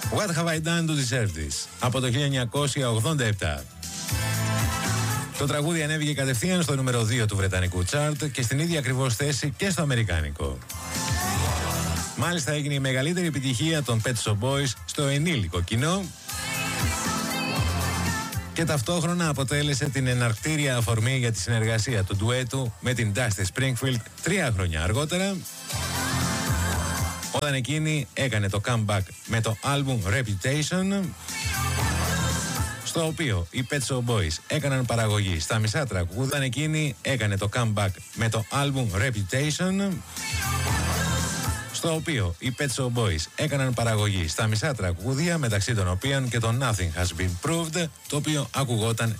What Have I Done to Deserve This από το 1987. Το τραγούδι ανέβηκε κατευθείαν στο νούμερο 2 του βρετανικού τσάρτ και στην ίδια ακριβώς θέση και στο αμερικάνικο. Μάλιστα έγινε η μεγαλύτερη επιτυχία των Pet Shop Boys στο ενήλικο κοινό και ταυτόχρονα αποτέλεσε την εναρκτήρια αφορμή για τη συνεργασία του ντουέτου με την Dusty Springfield 3 χρόνια αργότερα, όταν εκείνη έκανε το comeback με το album Reputation, στο οποίο οι Pet Shop Boys έκαναν παραγωγή στα μισά τραγούδια. Όταν εκείνη έκανε το comeback με το album Reputation, στο οποίο οι Pet Shop Boys έκαναν παραγωγή στα μισά τραγούδια, μεταξύ των οποίων και το Nothing Has Been Proved, το οποίο ακουγόταν